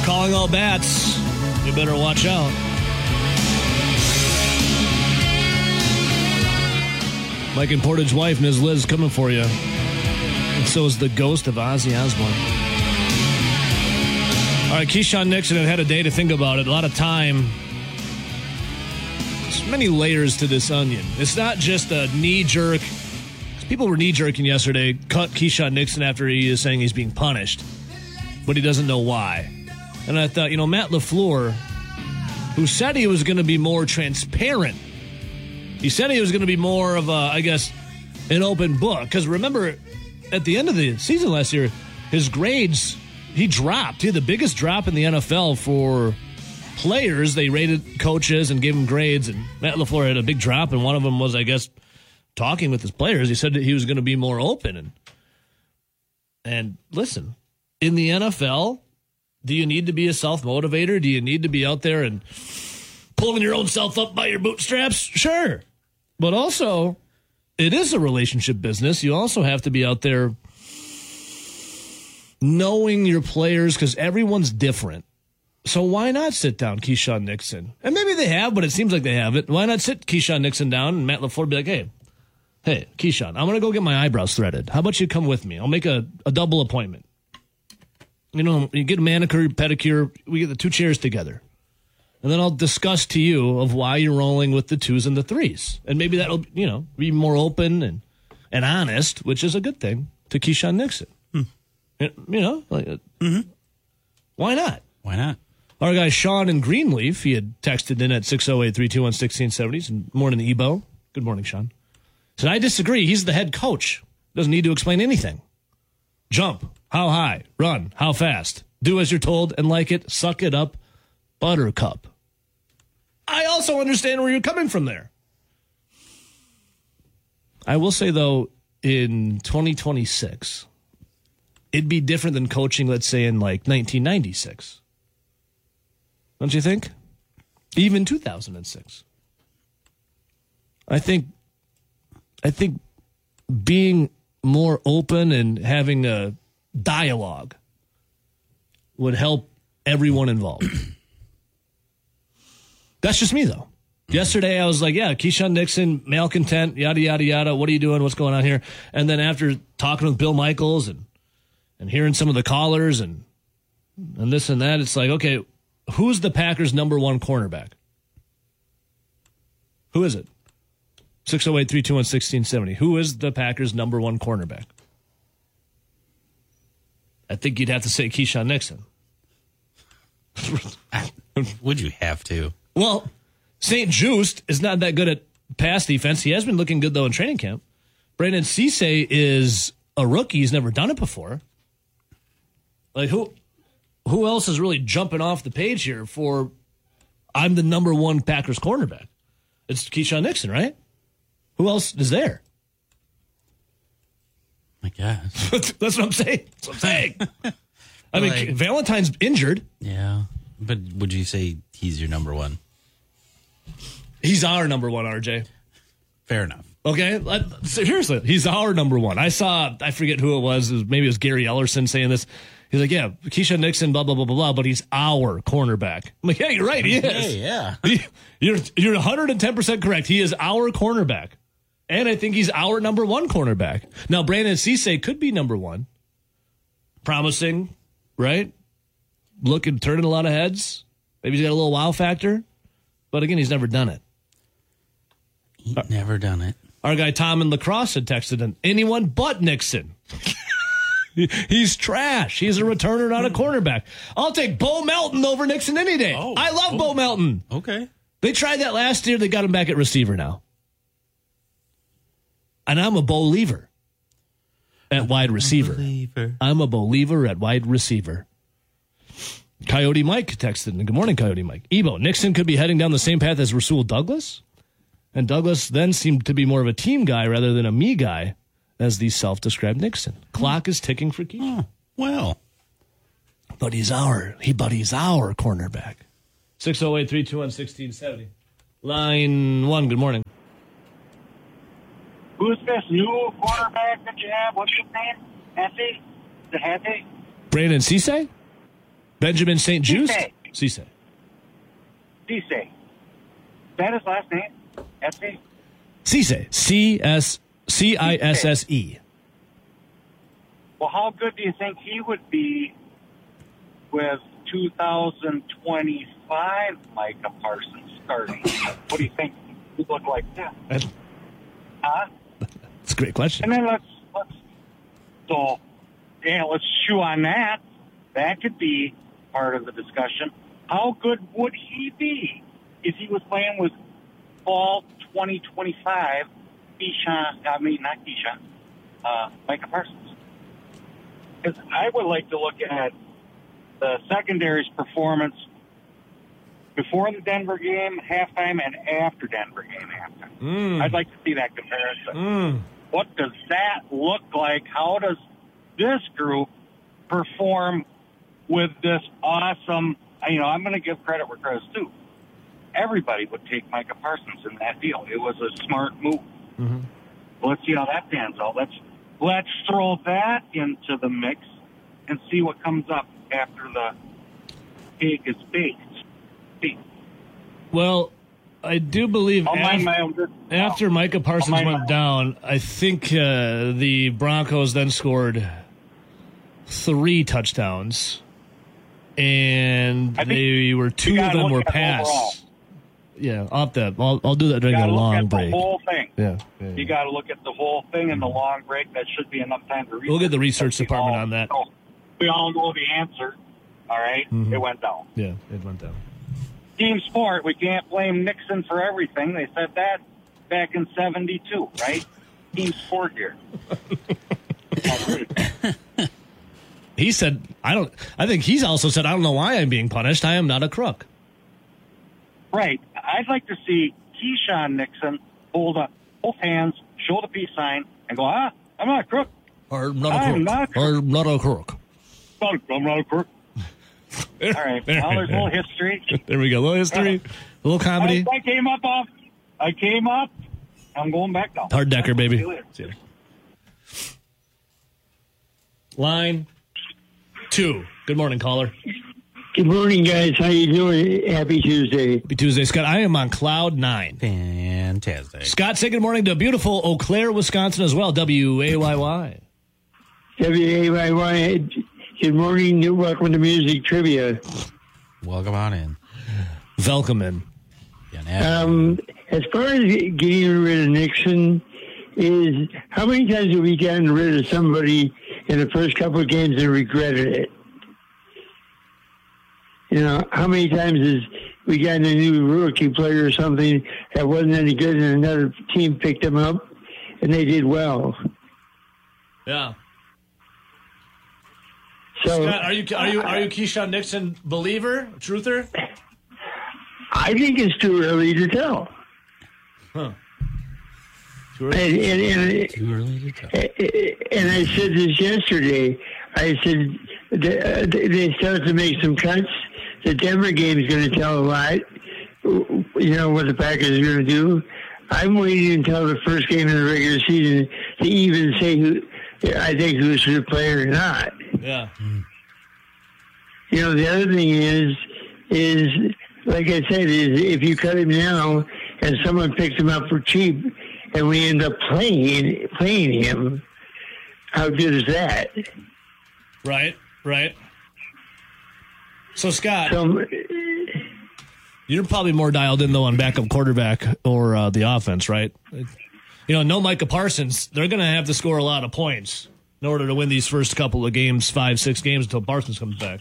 Calling all bats. You better watch out. Mike and Portage's wife, Ms. Liz, coming for you. And so is the ghost of Ozzy Osbourne. All right, Keyshawn Nixon had a day to think about it. A lot of time. There's many layers to this onion. It's not just a knee-jerk. People were knee-jerking yesterday. Cut Keyshawn Nixon after he is saying he's being punished. But he doesn't know why. And I thought, Matt LaFleur, who said he was going to be more transparent. He said he was going to be more of an open book. Because remember, at the end of the season last year, his grades, he dropped. He had the biggest drop in the NFL for players. They rated coaches and gave them grades. And Matt LaFleur had a big drop. And one of them was, talking with his players. He said that he was going to be more open. And listen, in the NFL, do you need to be a self-motivator? Do you need to be out there and pulling your own self up by your bootstraps? Sure. But also, it is a relationship business. You also have to be out there knowing your players because everyone's different. So why not sit down Keyshawn Nixon? And maybe they have, but it seems like they haven't. Why not sit Keyshawn Nixon down and Matt LaFleur be like, hey, Keyshawn, I'm going to go get my eyebrows threaded. How about you come with me? I'll make a double appointment. You get a manicure, pedicure, we get the two chairs together. And then I'll discuss to you of why you're rolling with the 2s and the 3s. And maybe that'll, be more open and honest, which is a good thing, to Keyshawn Nixon. Why not? Why not? Our guy Sean in Greenleaf, he had texted in at 608-321-1670. And morning, Ebo. Good morning, Sean. Said, I disagree. He's the head coach. Doesn't need to explain anything. Jump. How high? Run. How fast? Do as you're told and like it. Suck it up. Buttercup. I also understand where you're coming from there. I will say, though, in 2026, it'd be different than coaching, let's say, in 1996. Don't you think? Even 2006. I think being more open and having a dialogue would help everyone involved. That's just me, though. Yesterday, I was like, Keyshawn Nixon, malcontent, yada, yada, yada. What are you doing? What's going on here? And then after talking with Bill Michaels and hearing some of the callers and this and that, it's like, okay, who's the Packers' number one cornerback? Who is it? 608-321-1670. Who is the Packers' number one cornerback? I think you'd have to say Keyshawn Nixon. Would you have to? Well, St. Juste is not that good at pass defense. He has been looking good, though, in training camp. Brandon Cisse is a rookie. He's never done it before. Who else is really jumping off the page here for I'm the number one Packers cornerback? It's Keyshawn Nixon, right? Who else is there? I guess. That's what I'm saying. I mean, Valentine's injured. Yeah. But would you say he's your number one? He's our number one, RJ. Fair enough. Okay? Seriously, he's our number one. I forget who it was. Maybe it was Gary Ellerson saying this. He's like, Keyshawn Nixon, blah, blah, blah, blah, blah, but he's our cornerback. I'm like, you're right, he is. Hey, yeah. You're 110% correct. He is our cornerback. And I think he's our number one cornerback. Now, Brandon Cisse could be number one. Promising, right? Turning a lot of heads. Maybe he's got a little wow factor. But again, he's never done it. He's never done it. Our guy Tom in La Crosse had texted in, anyone but Nixon. He's trash. He's a returner, not a cornerback. I'll take Bo Melton over Nixon any day. I love Bo Melton. Okay. They tried that last year. They got him back at receiver now. And I'm a believer at wide receiver. I'm a believer at wide receiver. Coyote Mike texted in. Good morning, Coyote Mike. Ebo, Nixon could be heading down the same path as Rasul Douglas. And Douglas then seemed to be more of a team guy rather than a me guy as the self-described Nixon. Clock is ticking for Keyshawn. Oh, well. But he's our cornerback. 608-321-1670. Line 1, good morning. Who's this new quarterback that you have? What's his name? Happy? Is it Happy? Brandon Cisse? Benjamin St. Just? Cisse. Cisse. Cisse. Is that his last name? S-A? Cisse. C-I-S-S-E. Well, how good do you think he would be with 2025 Micah Parsons starting? What do you think he would look like then? Huh? That's a great question. And then let's chew on that. That could be part of the discussion. How good would he be if he was playing with fall 2025 Micah Parsons? Because I would like to look at the secondary's performance before the Denver game, halftime, and after Denver game, halftime. I'd like to see that comparison. What does that look like? How does this group perform with this awesome, I'm going to give credit where credit's due. Everybody would take Micah Parsons in that deal. It was a smart move. Mm-hmm. Let's see how that pans out. Let's throw that into the mix and see what comes up after the cake is baked. Well, I do believe after Micah Parsons went down, I think the Broncos then scored 3 touchdowns, and they were 2 of them were pass. Yeah, I'll do that during a long break. The whole thing. Yeah. You got to look at the whole thing in the long break. That should be enough time to research. We'll get the research department on that. We all know the answer. All right? Mm-hmm. It went down. Yeah, it went down. Team sport. We can't blame Nixon for everything. They said that back in 72, right? Team sport here. He said, I think he's also said, I don't know why I'm being punished. I am not a crook. Right. I'd like to see Keyshawn Nixon hold up both hands, show the peace sign, and go, I'm not a crook. I'm not a crook. I'm not a crook. All right. Well, there's a little history. There we go. A little history. A little comedy. I came up. I'm going back down. Hard Decker, baby. See you. Line 2. Good morning, caller. Good morning, guys. How you doing? Happy Tuesday. Happy Tuesday, Scott. I am on cloud 9. Fantastic. Scott, say good morning to beautiful Eau Claire, Wisconsin as well. WAYY. WAYY. Good morning. Welcome to Music Trivia. Welcome on in. Welcome in. As far as getting rid of Nixon, is how many times have we gotten rid of somebody in the first couple of games and regretted it? How many times has we gotten a new rookie player or something that wasn't any good and another team picked them up and they did well? Yeah. So, Scott, are you Keyshawn Nixon believer, truther? I think it's too early to tell. Huh. Too early to tell. And I said this yesterday. I said they start to make some cuts. The Denver game is going to tell a lot. What the Packers are going to do. I'm waiting until the first game of the regular season to even say who should play or not. Yeah. The other thing is like I said, is if you cut him now and someone picks him up for cheap and we end up playing him, how good is that? Right. So, Scott, you're probably more dialed in, though, on backup quarterback or the offense, right? No Micah Parsons. They're going to have to score a lot of points in order to win these first couple of games, 5-6 games, until Parsons comes back.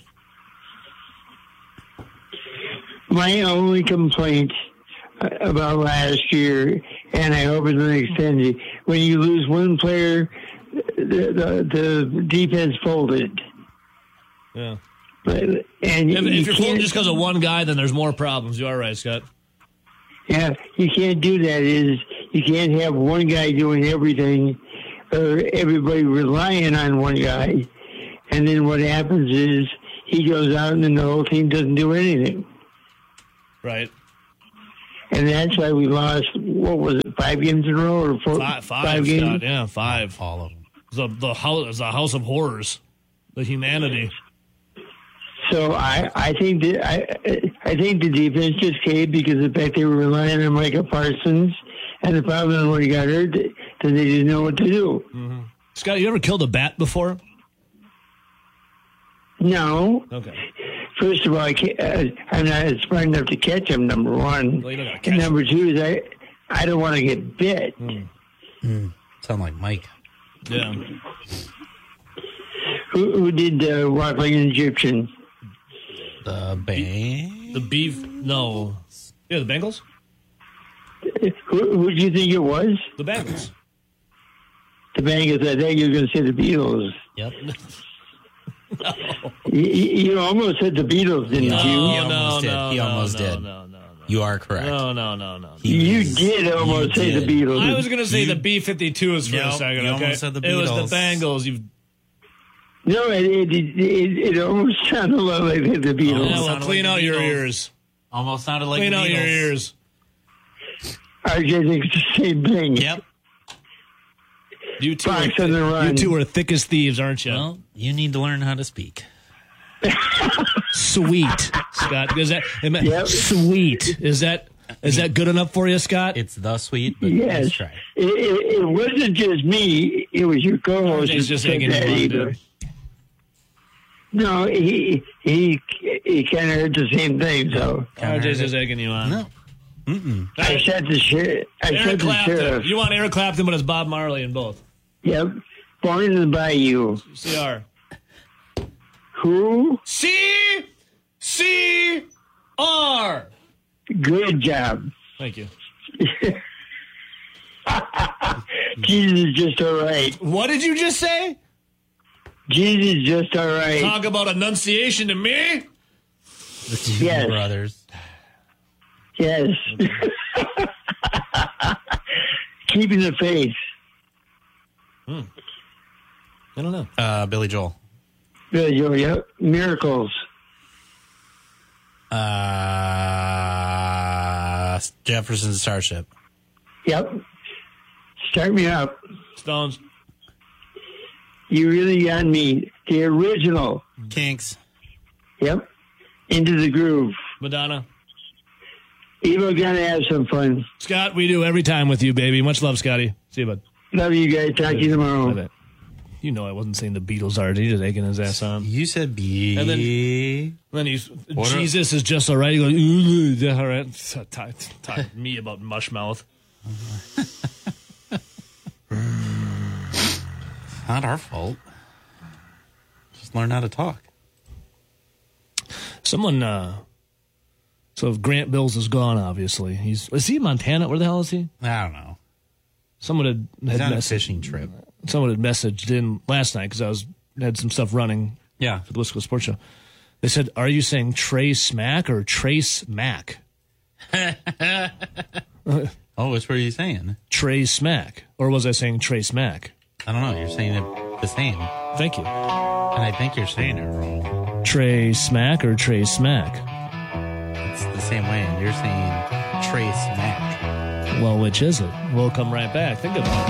My only complaint about last year, and I hope it's not extended, when you lose one player, the defense folded. Yeah. And if you're folding just because of one guy, then there's more problems. You are right, Scott. Yeah, you can't do that. You can't have one guy doing everything or everybody relying on one guy. And then what happens is he goes out and then the whole team doesn't do anything. Right. And that's why we lost, 5 games in a row or 4? Five games? Scott, yeah, 5. All of them. The house of horrors. The humanity. So I think the defense just caved because of the fact they were relying on Micah Parsons, and the problem when he got hurt, then they didn't know what to do. Mm-hmm. Scott, you ever killed a bat before? No. Okay. First of all, I'm not smart enough to catch him. Number one, Well, you don't gotta catch and number two is I don't want to get bit. Sound like Mike. Yeah. Who did Walk Like an Egyptian? The bang. The beef? No. Yeah, the Bengals? Who do you think it was? The Bengals. The Bengals. I think you were going to say the Beatles. Yep. You almost said the Beatles, didn't No, you? He almost did. He almost did. No. You are correct. No. You did almost say the Beatles. I was going to say the B-52s for a Yep, second, you okay? almost said the It was Beatles. the Bengals. No, it almost sounded a lot like the Beatles. Yeah, well, Sounded clean like out the your Beatles. ears. Almost sounded like Clean the out your Beatles. ears. RJ thinks the same thing. Yep. You two, Fox on the run. you two are thick as thieves, aren't you? Well, you need to learn how to speak. Sweet, Scott. Is that Yep. sweet? Is that good enough for you, Scott? It's the sweet, but Yes. let's try. It wasn't just me. It was your co-host. RJ's who just said egging that you on, either. dude. No, he kind of heard the same thing. So RJ's just egging you on. No. I said the sheriff. Eric Clapton. You want Eric Clapton, but it's Bob Marley in both. Yep. Born in the Bayou. CR. Who? CR. Good job. Thank you. Jesus is just all right. What did you just say? Jesus is just all right. Talk about enunciation to me? The two Yes. brothers. Yes. Keeping the faith. I don't know. Billy Joel. Billy Joel, yep. Miracles. Jefferson Starship. Yep. Start me up. Stones. You really got me. The original. Kinks. Yep. Into the groove. Madonna. Evo gonna have some fun. Scott, we do every time with you, baby. Much love, Scotty. See you, bud. Love you guys. Talk to you tomorrow. Bye-bye. You know I wasn't saying the Beatles are. He's just egging his ass on. You said B. And then he's What Jesus is just all right. He goes, ooh, yeah, all right. Talk to me about mush mouth. Not our fault. Just learn how to talk. Someone, so Grant Bills is gone, obviously. Is he in Montana? Where the hell is he? I don't know. Someone had He's on a messaged, fishing trip. someone had messaged in last night because had some stuff running Yeah. for the Wisco Sports Show. They said, "Are you saying Trey Smack or Trace Mack?" Oh, which were you saying? Trey Smack, or was I saying Trace Mack? I don't know. You're saying it the same. Thank you. And I think you're saying it wrong. Trey Smack or Trey Smack? It's the same way. And you're saying Trace Mack. Well, which is it? We'll come right back. Think about it.